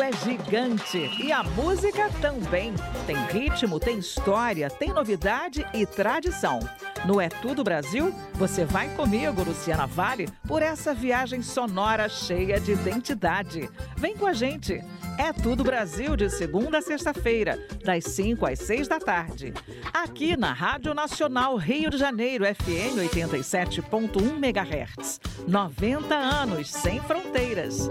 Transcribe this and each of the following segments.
é gigante e a música também. Tem ritmo, tem história, tem novidade e tradição. No É Tudo Brasil, você vai comigo, Luciana Vale, por essa viagem sonora cheia de identidade. Vem com a gente. É Tudo Brasil, de segunda a sexta-feira, das 5 às 6 da tarde. Aqui na Rádio Nacional Rio de Janeiro, FM 87.1 MHz. 90 anos sem fronteiras.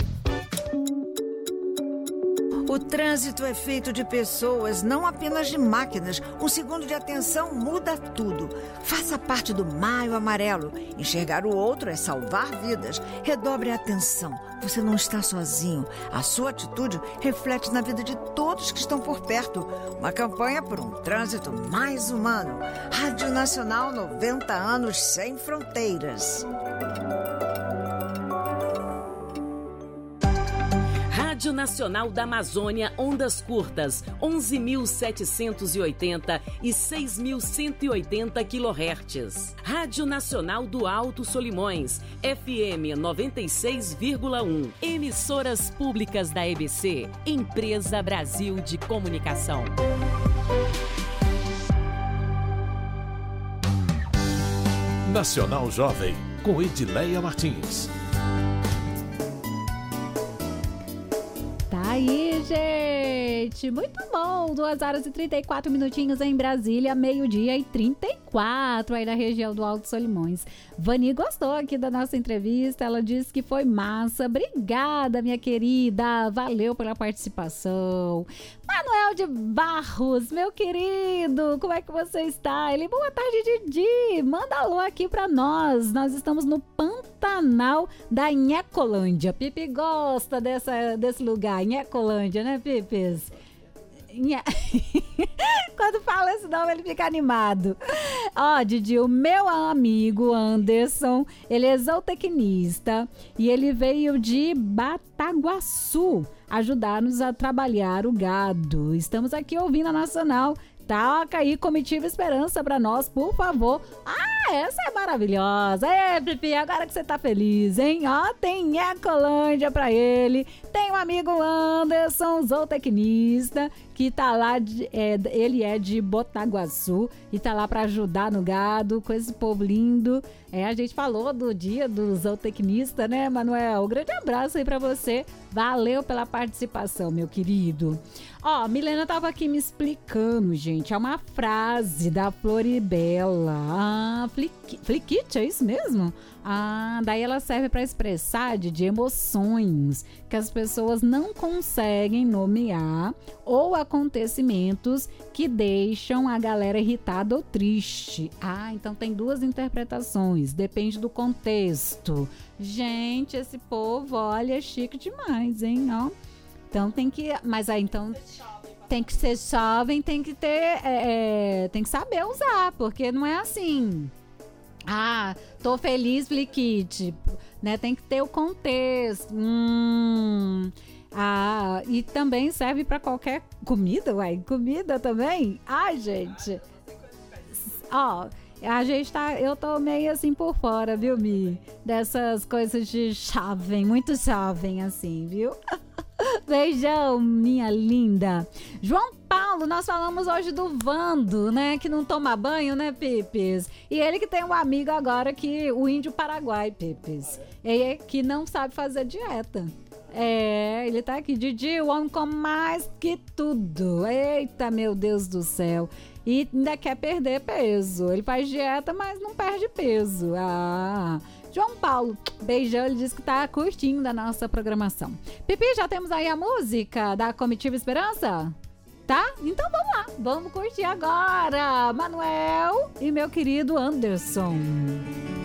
O trânsito é feito de pessoas, não apenas de máquinas. Um segundo de atenção muda tudo. Faça parte do Maio Amarelo. Enxergar o outro é salvar vidas. Redobre a atenção. Você não está sozinho. A sua atitude reflete na vida de todos que estão por perto. Uma campanha por um trânsito mais humano. Rádio Nacional, 90 anos sem fronteiras. Rádio Nacional da Amazônia, ondas curtas, 11.780 e 6.180 kHz. Rádio Nacional do Alto Solimões, FM 96,1. Emissoras públicas da EBC, Empresa Brasil de Comunicação. Nacional Jovem, com Edileia Martins. Aí, gente, muito bom, 2 horas e 34 minutinhos em Brasília, 12:34 aí na região do Alto Solimões. Vani gostou aqui da nossa entrevista, ela disse que foi massa. Obrigada, minha querida, valeu pela participação. Manuel de Barros, meu querido, como é que você está? Ele, boa tarde, Didi, manda alô aqui pra nós estamos no Pantanal da Nhecolândia. Pipi gosta desse lugar, Nhecolândia, né, Pipis? Quando fala esse nome, ele fica animado. Ó, Didi, o meu amigo Anderson, ele é zootecnista e ele veio de Bataguaçu ajudar-nos a trabalhar o gado. Estamos aqui ouvindo a Nacional. Toca aí Comitiva Esperança pra nós, por favor. Ah, essa é maravilhosa. É, Pipi, agora que você tá feliz, hein? Ó, tem Ecolândia pra ele. Tem um amigo Anderson, zootecnista, que tá lá, ele é de Botaguaçu e tá lá pra ajudar no gado, com esse povo lindo. A gente falou do dia do zootecnista, né, Manuel? Um grande abraço aí pra você. Valeu pela participação, meu querido. Ó, Milena tava aqui me explicando, gente. É uma frase da Floribela. Ah, fliquite, é isso mesmo? Ah, daí ela serve para expressar de emoções que as pessoas não conseguem nomear ou acontecimentos que deixam a galera irritada ou triste. Ah, então tem duas interpretações, depende do contexto. Gente, esse povo, olha, é chique demais, hein? Ó. Então tem que... Mas aí, então... Tem que ser jovem, tem que ter... tem que saber usar, porque não é assim... Ah, tô feliz, Fliquite, né? Tem que ter o contexto. Ah, e também serve para qualquer comida, uai. Comida também? Ai, gente. Ó, a gente tá... Eu tô meio assim por fora, viu, Mi? Dessas coisas de jovem, muito jovem assim, viu? Beijão, minha linda. João Paulo, nós falamos hoje do Vando, né? Que não toma banho, né, Pipis? E ele que tem um amigo agora, que o índio Paraguai, Pipis. Que não sabe fazer dieta. Ele tá aqui. Didi, o homem come mais que tudo. Eita, meu Deus do céu. E ainda quer perder peso. Ele faz dieta, mas não perde peso. Ah... João Paulo, beijão, ele disse que tá curtindo da nossa programação. Pipi, já temos aí a música da Comitiva Esperança? Tá? Então vamos lá, vamos curtir agora. Manuel e meu querido Anderson.